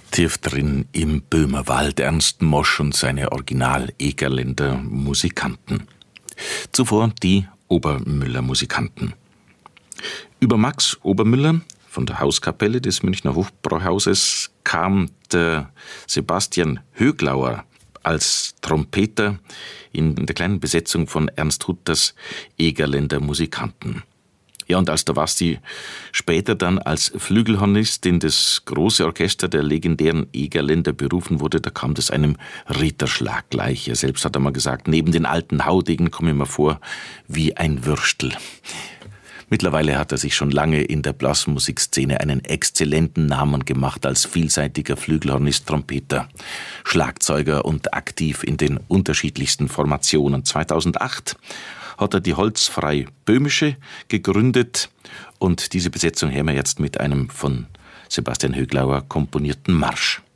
Tief drin im Böhmerwald, Ernst Mosch und seine Original-Egerländer Musikanten. Zuvor die Obermüller-Musikanten. Über Max Obermüller von der Hauskapelle des Münchner Hofbräuhauses kam der Sebastian Höglauer als Trompeter in der kleinen Besetzung von Ernst Hutters Egerländer Musikanten. Ja, und als der Basti später dann als Flügelhornist in das große Orchester der legendären Egerländer berufen wurde, da kam das einem Ritterschlag gleich. Er selbst hat einmal gesagt, neben den alten Haudegen komme ich mir vor wie ein Würstel. Mittlerweile hat er sich schon lange in der Blasmusikszene einen exzellenten Namen gemacht als vielseitiger Flügelhornist, Trompeter, Schlagzeuger und aktiv in den unterschiedlichsten Formationen. 2008 hat er die Holzfrei Böhmische gegründet und diese Besetzung hören wir jetzt mit einem von Sebastian Höglauer komponierten Marsch.